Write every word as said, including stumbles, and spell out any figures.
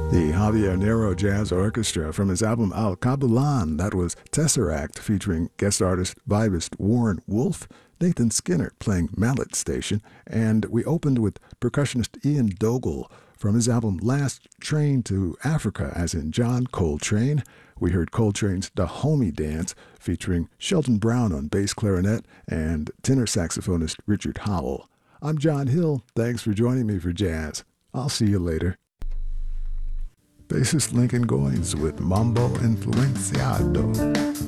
The Javier Nero Jazz Orchestra from his album Al Cabulan. That was Tesseract, featuring guest artist, vibist Warren Wolf, Nathan Skinner playing Mallet Station, and we opened with percussionist Ian Dogle from his album Last Train to Africa, as in John Coltrane. We heard Coltrane's Dahomey Dance, featuring Shelton Brown on bass clarinet and tenor saxophonist Richard Howell. I'm John Hill. Thanks for joining me for Jazz. I'll see you later. Bassist Lincoln Goins with Mambo Influenciado.